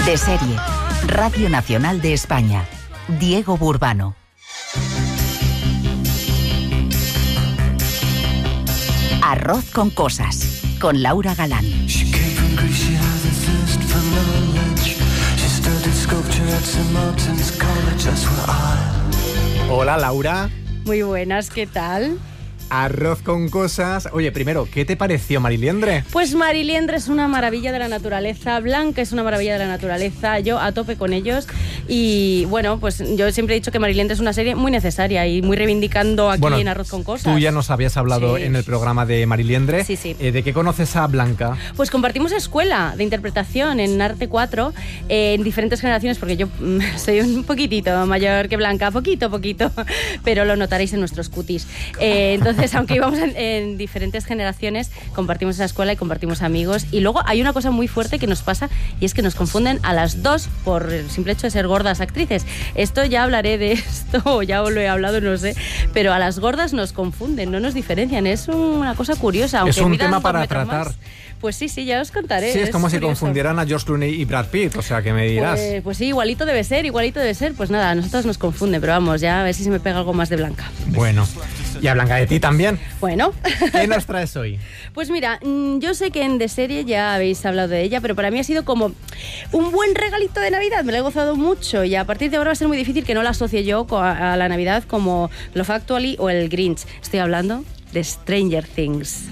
De serie, Radio Nacional de España. Diego Burbano. Arroz con cosas, con Laura Galán. Hola, Laura. Muy buenas, ¿qué tal? Arroz con cosas. Oye, primero, ¿qué te pareció Mariliendre? Pues Mariliendre es una maravilla de la naturaleza, Blanca es una maravilla de la naturaleza, yo a tope con ellos. Y bueno, pues yo siempre he dicho que Mariliendre es una serie muy necesaria y muy reivindicando aquí en Arroz con cosas. Tú ya nos habías hablado en el programa de Mariliendre. Sí, sí. ¿De qué conoces a Blanca? Pues compartimos escuela de interpretación en Arte 4 en diferentes generaciones, porque yo soy un poquitito mayor que Blanca, poquito, pero lo notaréis en nuestros cutis. Entonces, aunque íbamos en diferentes generaciones, compartimos esa escuela y compartimos amigos. Y luego hay una cosa muy fuerte que nos pasa, y es que nos confunden a las dos por el simple hecho de ser gordas actrices. Esto ya hablaré de esto, o ya lo he hablado, no sé, pero a las gordas nos confunden, no nos diferencian. Es una cosa curiosa. Aunque es un tema para tratar. Más, pues sí, ya os contaré. Sí, es como si curioso. Confundieran a George Clooney y Brad Pitt, o sea, que me dirás. Pues sí, igualito debe ser. Pues nada, a nosotros nos confunde, pero vamos, ya a ver si se me pega algo más de Blanca. Bueno, y a Blanca de ti también. Bueno. ¿Qué nos traes hoy? Pues mira, yo sé que en De Serie ya habéis hablado de ella, pero para mí ha sido como un buen regalito de Navidad, me la he gozado mucho y a partir de ahora va a ser muy difícil que no la asocie yo a la Navidad como Love Actually o el Grinch. Estoy hablando de Stranger Things.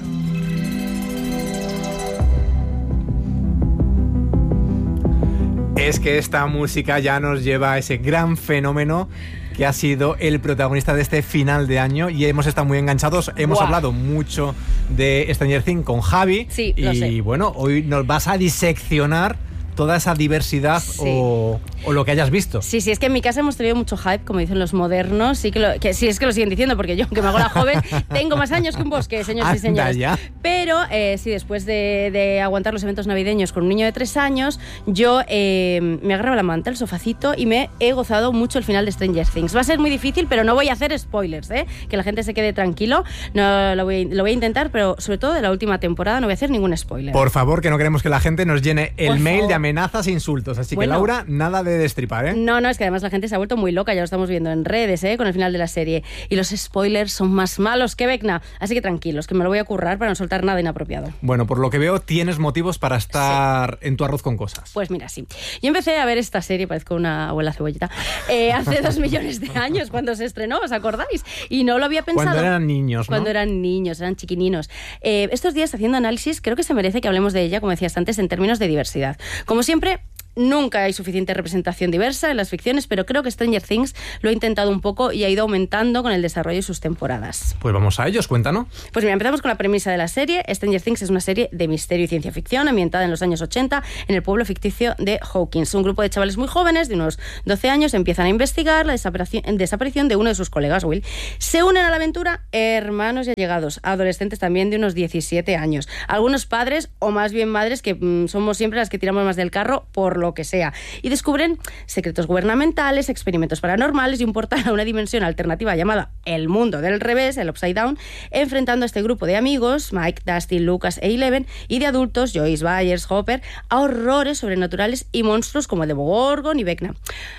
Es que esta música ya nos lleva a ese gran fenómeno que ha sido el protagonista de este final de año y hemos estado muy enganchados. Hemos hablado mucho de Stranger Things con Javi. Sí, lo sé. Y bueno, hoy nos vas a diseccionar toda esa diversidad o lo que hayas visto. Sí, es que en mi casa hemos tenido mucho hype, como dicen los modernos, sí sí, es que lo siguen diciendo, porque yo, que me hago la joven, tengo más años que un bosque, señores y señores. Ya. Pero sí, después de aguantar los eventos navideños con un niño de 3 años, yo me agarraba la manta, el sofacito, y me he gozado mucho el final de Stranger Things. Va a ser muy difícil, pero no voy a hacer spoilers, que la gente se quede tranquilo. No, lo voy a intentar, pero sobre todo de la última temporada no voy a hacer ningún spoiler. Por favor, que no queremos que la gente nos llene el mail de amenazas e insultos. Así que, Laura, nada de destripar, ¿eh? No, es que además la gente se ha vuelto muy loca, ya lo estamos viendo en redes, con el final de la serie. Y los spoilers son más malos que Vecna. Así que tranquilos, que me lo voy a currar para no soltar nada inapropiado. Bueno, por lo que veo, tienes motivos para estar en tu Arroz con cosas. Pues mira, sí. Yo empecé a ver esta serie, parezco una abuela cebolleta, hace 2 millones de años, cuando se estrenó, ¿os acordáis? Y no lo había pensado. Cuando eran niños, ¿no? Cuando eran niños, eran chiquininos. Estos días, haciendo análisis, creo que se merece que hablemos de ella, como decías antes, en términos de diversidad. Como siempre, nunca hay suficiente representación diversa en las ficciones, pero creo que Stranger Things lo ha intentado un poco y ha ido aumentando con el desarrollo de sus temporadas. Pues vamos a ellos, cuéntanos. Pues mira, empezamos con la premisa de la serie. Stranger Things es una serie de misterio y ciencia ficción ambientada en los años 80 en el pueblo ficticio de Hawkins. Un grupo de chavales muy jóvenes, de unos 12 años, empiezan a investigar la desaparición de uno de sus colegas, Will. Se unen a la aventura hermanos y allegados, adolescentes también de unos 17 años. Algunos padres, o más bien madres, que somos siempre las que tiramos más del carro por lo que sea, y descubren secretos gubernamentales, experimentos paranormales y un portal a una dimensión alternativa llamada el mundo del revés, el Upside Down, enfrentando a este grupo de amigos, Mike, Dusty, Lucas e Eleven, y de adultos, Joyce, Byers, Hopper, a horrores sobrenaturales y monstruos como el Demogorgon y Vecna.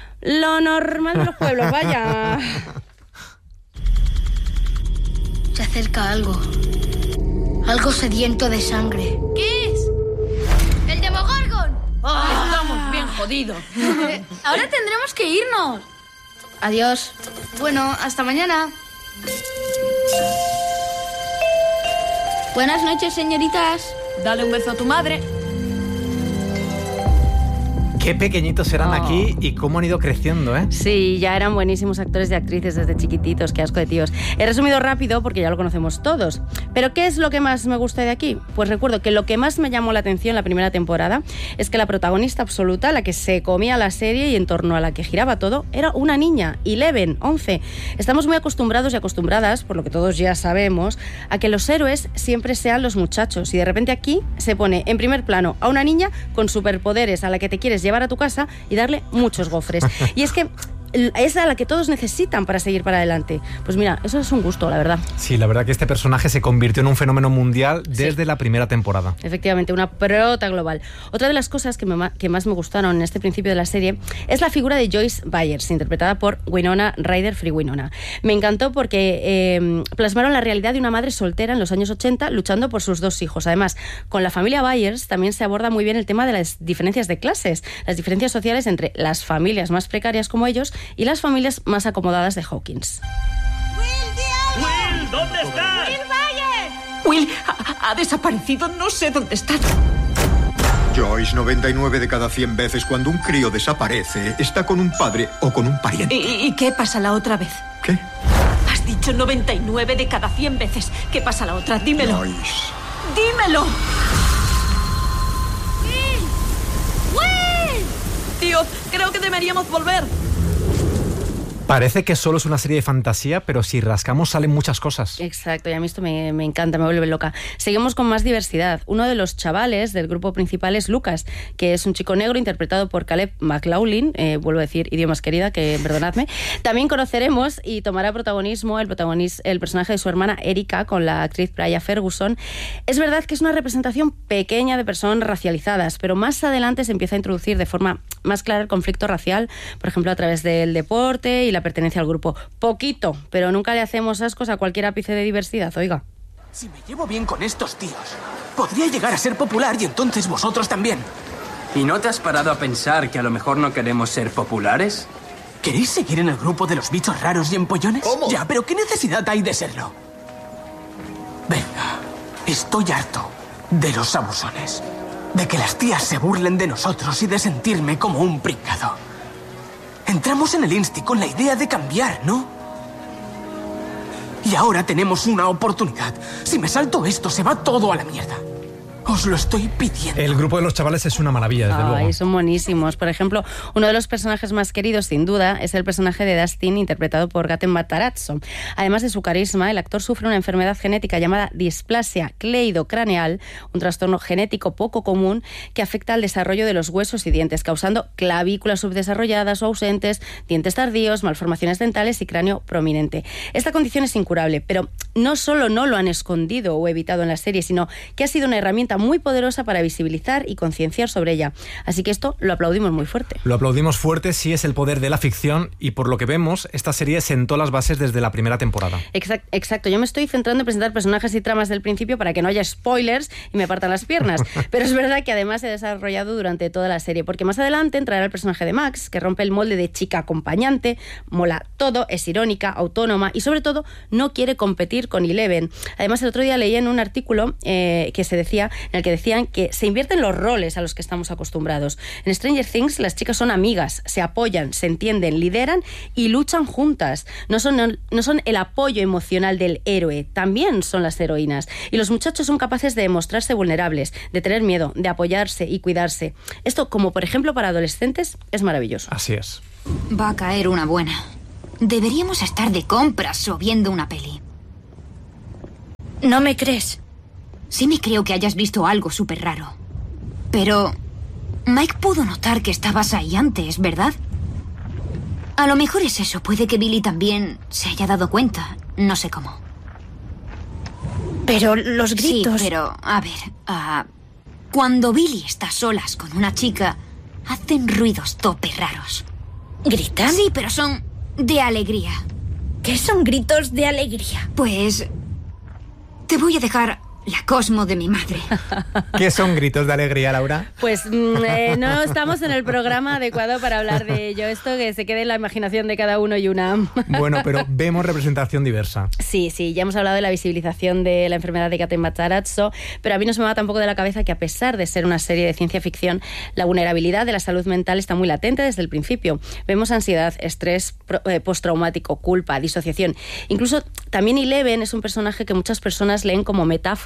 Lo normal de los pueblos, vaya. Se acerca algo sediento de sangre. ¿Qué es? ¡El Demogorgon! Estamos bien jodidos. Ahora tendremos que irnos. Adiós. Bueno, hasta mañana. Buenas noches, señoritas. Dale un beso a tu madre. Qué pequeñitos eran aquí y cómo han ido creciendo, ¿eh? Sí, ya eran buenísimos actores y actrices desde chiquititos, qué asco de tíos. He resumido rápido porque ya lo conocemos todos. ¿Pero qué es lo que más me gusta de aquí? Pues recuerdo que lo que más me llamó la atención la primera temporada es que la protagonista absoluta, la que se comía la serie y en torno a la que giraba todo, era una niña, Eleven, 11. Estamos muy acostumbrados y acostumbradas, por lo que todos ya sabemos, a que los héroes siempre sean los muchachos, y de repente aquí se pone en primer plano a una niña con superpoderes a la que te quieres llevar a tu casa y darle muchos gofres. Y es que es a la que todos necesitan para seguir para adelante. Pues mira, eso es un gusto, la verdad. Sí, la verdad que este personaje se convirtió en un fenómeno mundial desde la primera temporada. Efectivamente, una prota global. Otra de las cosas que más me gustaron en este principio de la serie es la figura de Joyce Byers, interpretada por Winona Ryder, Free Winona. Me encantó porque plasmaron la realidad de una madre soltera en los años 80 luchando por sus 2 hijos. Además, con la familia Byers también se aborda muy bien el tema de las diferencias de clases, las diferencias sociales entre las familias más precarias como ellos y las familias más acomodadas de Hawkins. ¡Will, ¿dónde estás? ¡Will Byers! Will ha desaparecido, no sé dónde está. Joyce, 99 de cada 100 veces cuando un crío desaparece, está con un padre o con un pariente. ¿Y qué pasa la otra vez? ¿Qué? Has dicho 99 de cada 100 veces. ¿Qué pasa la otra? Dímelo. Joyce. ¡Dímelo! ¡Will! Tío, creo que deberíamos volver. Parece que solo es una serie de fantasía, pero si rascamos salen muchas cosas. Exacto, y a mí esto me encanta, me vuelve loca. Seguimos con más diversidad. Uno de los chavales del grupo principal es Lucas, que es un chico negro interpretado por Caleb McLaughlin, vuelvo a decir idiomas querida, que perdonadme. También conoceremos y tomará protagonismo el personaje de su hermana Erika con la actriz Brya Ferguson. Es verdad que es una representación pequeña de personas racializadas, pero más adelante se empieza a introducir de forma más clara el conflicto racial, por ejemplo a través del deporte y la pertenencia al grupo. Poquito, pero nunca le hacemos ascos a cualquier ápice de diversidad, oiga. Si me llevo bien con estos tíos, podría llegar a ser popular y entonces vosotros también. ¿Y no te has parado a pensar que a lo mejor no queremos ser populares? ¿Queréis seguir en el grupo de los bichos raros y empollones? ¿Cómo? Ya, pero ¿qué necesidad hay de serlo? Venga, estoy harto de los abusones, de que las tías se burlen de nosotros y de sentirme como un pringado. Entramos en el Insti con la idea de cambiar, ¿no? Y ahora tenemos una oportunidad. Si me salto esto, se va todo a la mierda. Os lo estoy pidiendo. El grupo de los chavales es una maravilla, desde luego. Son buenísimos. Por ejemplo, uno de los personajes más queridos, sin duda, es el personaje de Dustin, interpretado por Gaten Matarazzo. Además de su carisma, el actor sufre una enfermedad genética llamada displasia cleidocraneal, un trastorno genético poco común que afecta al desarrollo de los huesos y dientes, causando clavículas subdesarrolladas o ausentes, dientes tardíos, malformaciones dentales y cráneo prominente. Esta condición es incurable, pero no solo no lo han escondido o evitado en la serie, sino que ha sido una herramienta muy poderosa para visibilizar y concienciar sobre ella. Así que esto lo aplaudimos muy fuerte. Lo aplaudimos fuerte, sí, es el poder de la ficción, y por lo que vemos, esta serie sentó las bases desde la primera temporada. Exacto. Yo me estoy centrando en presentar personajes y tramas del principio para que no haya spoilers y me partan las piernas. Pero es verdad que además se ha desarrollado durante toda la serie, porque más adelante entrará el personaje de Max, que rompe el molde de chica acompañante, mola todo, es irónica, autónoma y sobre todo no quiere competir con Eleven. Además, el otro día leí en un artículo que se decía, en el que decían que se invierten los roles a los que estamos acostumbrados. En Stranger Things las chicas son amigas, se apoyan, se entienden, lideran y luchan juntas. No son el apoyo emocional del héroe, también son las heroínas. Y los muchachos son capaces de mostrarse vulnerables, de tener miedo, de apoyarse y cuidarse. Esto, como por ejemplo para adolescentes, es maravilloso. Así es. Va a caer una buena. Deberíamos estar de compras o viendo una peli. ¿No me crees? Sí me creo que hayas visto algo súper raro. Pero Mike pudo notar que estabas ahí antes, ¿verdad? A lo mejor es eso. Puede que Billy también se haya dado cuenta. No sé cómo. Pero los gritos... Sí, pero, a ver... cuando Billy está a solas con una chica, hacen ruidos tope raros. ¿Gritan? Sí, pero son de alegría. ¿Qué son gritos de alegría? Pues... te voy a dejar... la Cosmo de mi madre. ¿Qué son gritos de alegría, Laura? Pues no estamos en el programa adecuado para hablar de ello. Esto que se quede en la imaginación de cada uno y una. Bueno, pero vemos representación diversa. Sí, ya hemos hablado de la visibilización de la enfermedad de Gaten Matarazzo, pero a mí no se me va tampoco de la cabeza que, a pesar de ser una serie de ciencia ficción, la vulnerabilidad de la salud mental está muy latente desde el principio. Vemos ansiedad, estrés postraumático, culpa, disociación. Incluso también Eleven es un personaje que muchas personas leen como metáfora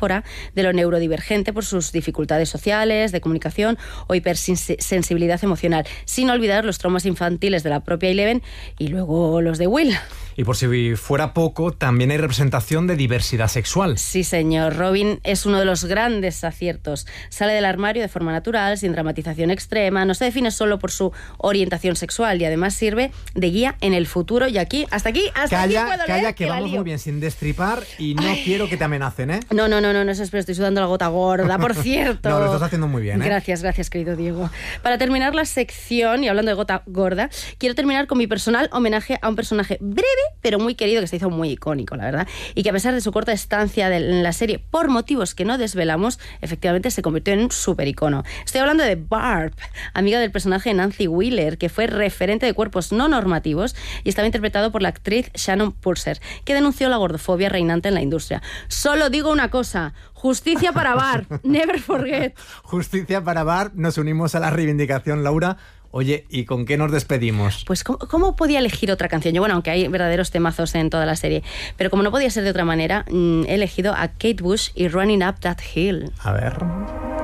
metáfora de lo neurodivergente por sus dificultades sociales, de comunicación o hipersensibilidad emocional, sin olvidar los traumas infantiles de la propia Eleven y luego los de Will. Y por si fuera poco, también hay representación de diversidad sexual. Sí, señor. Robin es uno de los grandes aciertos. Sale del armario de forma natural, sin dramatización extrema, no se define solo por su orientación sexual y además sirve de guía en el futuro. Y aquí, hasta aquí puedo leer, Calla, que vamos muy bien sin destripar y no quiero que te amenacen, ¿eh? No, espero, estoy sudando la gota gorda, por cierto. No, lo estás haciendo muy bien, ¿eh? Gracias, querido Diego. Para terminar la sección, y hablando de gota gorda, quiero terminar con mi personal homenaje a un personaje breve, pero muy querido, que se hizo muy icónico, la verdad, y que a pesar de su corta estancia en la serie, por motivos que no desvelamos, efectivamente se convirtió en un supericono. Estoy hablando de Barb, amiga del personaje de Nancy Wheeler, que fue referente de cuerpos no normativos y estaba interpretado por la actriz Shannon Purser, que denunció la gordofobia reinante en la industria. Solo digo una cosa: justicia para Barb, never forget. Justicia para Barb, nos unimos a la reivindicación, Laura. Oye, ¿y con qué nos despedimos? Pues ¿cómo podía elegir otra canción? Yo, bueno, aunque hay verdaderos temazos en toda la serie, pero como no podía ser de otra manera, he elegido a Kate Bush y Running Up That Hill. A ver...